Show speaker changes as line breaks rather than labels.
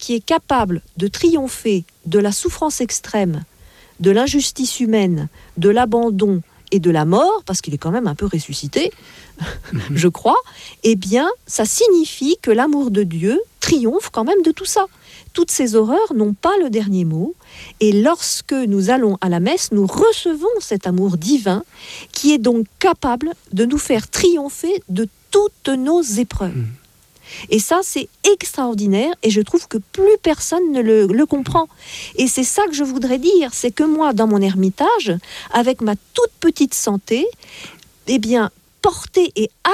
qui est capable de triompher de la souffrance extrême, de l'injustice humaine, de l'abandon et de la mort, parce qu'il est quand même un peu ressuscité, je crois, eh bien, ça signifie que l'amour de Dieu triomphe quand même de tout ça. Toutes ces horreurs n'ont pas le dernier mot, et lorsque nous allons à la messe, nous recevons cet amour divin qui est donc capable de nous faire triompher de toutes nos épreuves. Et ça, c'est extraordinaire, et je trouve que plus personne ne le comprend. Et c'est ça que je voudrais dire, c'est que moi, dans mon ermitage, avec ma toute petite santé, eh bien, porter et